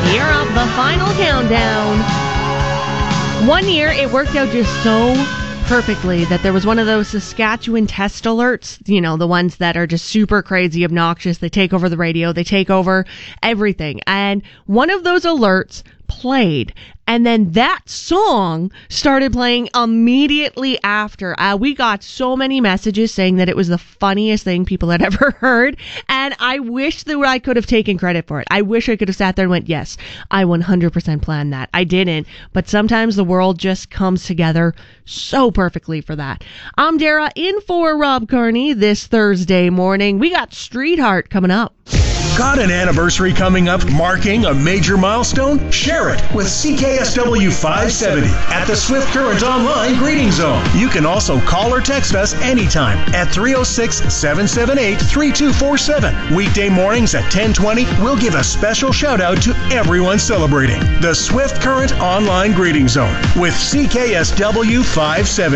You're up the final countdown. One year, it worked out just so perfectly that there was one of those Saskatchewan test alerts, you know, the ones that are just super crazy obnoxious. They take over the radio, they take over everything. And one of those alerts played, and then that song started playing immediately after. We got so many messages saying that it was the funniest thing people had ever heard, and I wish that I could have taken credit for it. I wish I could have sat there and went, yes, I 100% planned that. I didn't, but sometimes the world just comes together so perfectly for that. I'm Dara, in for Rob Carney this Thursday morning. We got Street Heart coming up. Got an anniversary coming up marking a major milestone? Share it with CKSW 570 at the Swift Current Online Greeting Zone. You can also call or text us anytime at 306-778-3247. Weekday mornings at 10:20, we'll give a special shout out to everyone celebrating the Swift Current Online Greeting Zone with CKSW 570.